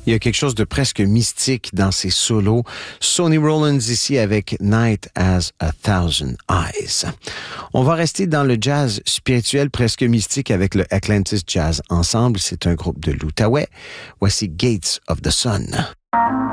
Il y a quelque chose de presque mystique dans ses solos. Sonny Rollins ici avec Night Has a Thousand Eyes. On va rester dans le jazz spirituel presque mystique avec le Atlantis Jazz Ensemble. C'est un groupe de l'Outaouais. Voici Gates of the Sun.